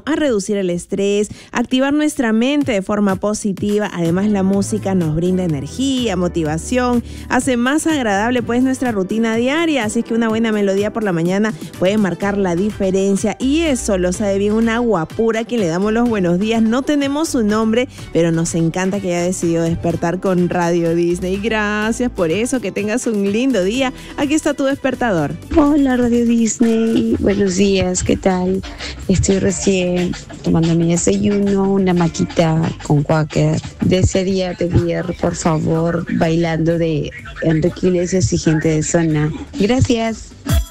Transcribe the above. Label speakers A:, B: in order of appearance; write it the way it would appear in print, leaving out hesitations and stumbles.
A: a reducir el estrés, activar nuestra mente de forma positiva. Además, la música nos brinda energía, motivación, hace más agradable pues nuestra rutina diaria, así que una buena melodía por la mañana puede marcar la diferencia, y eso lo sabe bien una guapura a quien le damos los buenos días. No tenemos su nombre, pero nos encanta que haya decidido despertar con Radio Disney. Gracias por eso, que tengas un lindo día. Aquí está tu despertador.
B: Hola Radio Disney, buenos días, ¿qué tal? Estoy recién tomando mi desayuno, una maquita con Quaker. Desearía pedir, por favor, Bailando de Enrique Iglesias y Gente de Zona. Gracias.